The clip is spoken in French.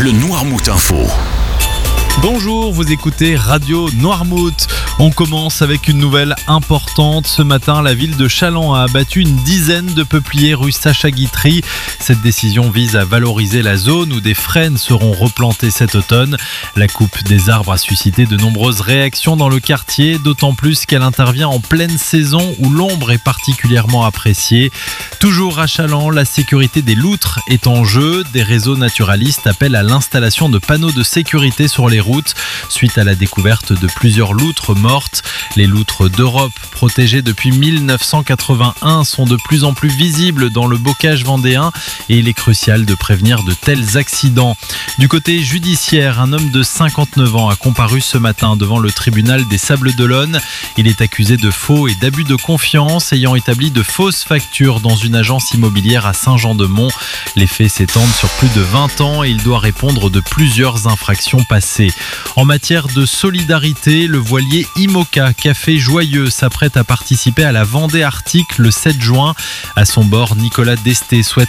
le Noirmout Info. Bonjour, vous écoutez Radio Noirmout. On commence avec une nouvelle importante. Ce matin, la ville de Challans a abattu une dizaine de peupliers rue Sacha-Guitry. Cette décision vise à valoriser la zone où des frênes seront replantés cet automne. La coupe des arbres a suscité de nombreuses réactions dans le quartier, d'autant plus qu'elle intervient en pleine saison où l'ombre est particulièrement appréciée. Toujours à Challans, la sécurité des loutres est en jeu. Des réseaux naturalistes appellent à l'installation de panneaux de sécurité sur les routes suite à la découverte de plusieurs loutres mortes. Les loutres d'Europe, protégées depuis 1981, sont de plus en plus visibles dans le bocage vendéen et il est crucial de prévenir de tels accidents. Du côté judiciaire, un homme de 59 ans a comparu ce matin devant le tribunal des Sables-d'Olonne. Il est accusé de faux et d'abus de confiance, ayant établi de fausses factures dans une agence immobilière à Saint-Jean-de-Mont. Les faits s'étendent sur plus de 20 ans et il doit répondre de plusieurs infractions passées. En matière de solidarité, le voilier Imoca Café Joyeux s'apprête à participer à la Vendée Arctique le 7 juin. À son bord, Nicolas Desté souhaite